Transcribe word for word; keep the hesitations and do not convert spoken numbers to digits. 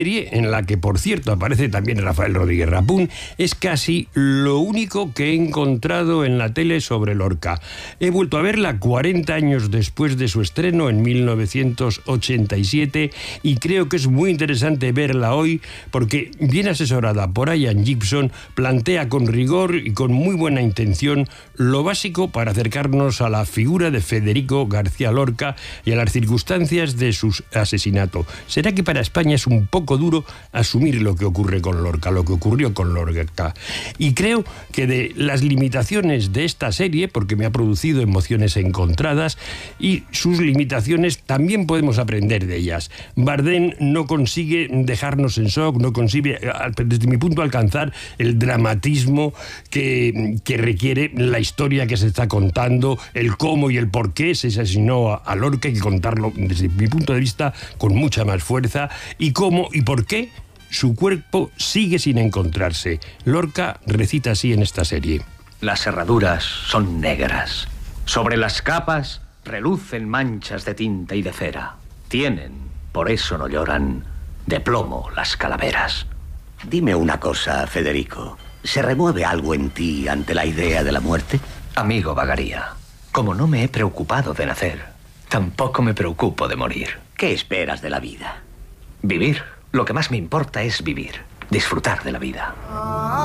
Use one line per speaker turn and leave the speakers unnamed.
En la que, por cierto, aparece también Rafael Rodríguez Rapún, es casi lo único que he encontrado en la tele sobre Lorca. He vuelto a verla cuarenta años después de su estreno en mil novecientos ochenta y siete y creo que es muy interesante verla hoy porque, bien asesorada por Ian Gibson, plantea con rigor y con muy buena intención lo básico para acercarnos a la figura de Federico García Lorca y a las circunstancias de su asesinato. ¿Será que para España es un poco duro asumir lo que ocurre con Lorca, lo que ocurrió con Lorca? Y creo que de las limitaciones de esta serie, porque me ha producido emociones encontradas, y sus limitaciones también podemos aprender de ellas. Bardem no consigue dejarnos en shock, no consigue, desde mi punto, alcanzar el dramatismo que, que requiere la historia que se está contando, el cómo y el por qué se asesinó a, a Lorca. Hay que contarlo, desde mi punto de vista, con mucha más fuerza, y cómo y por qué su cuerpo sigue sin encontrarse. Lorca recita así en esta serie.
Las herraduras son negras. Sobre las capas relucen manchas de tinta y de cera. Tienen, por eso no lloran, de plomo las calaveras.
Dime una cosa, Federico. ¿Se remueve algo en ti ante la idea de la muerte?
Amigo Bagaría, como no me he preocupado de nacer, tampoco me preocupo de morir.
¿Qué esperas de la vida?
Vivir. Lo que más me importa es vivir, disfrutar de la vida.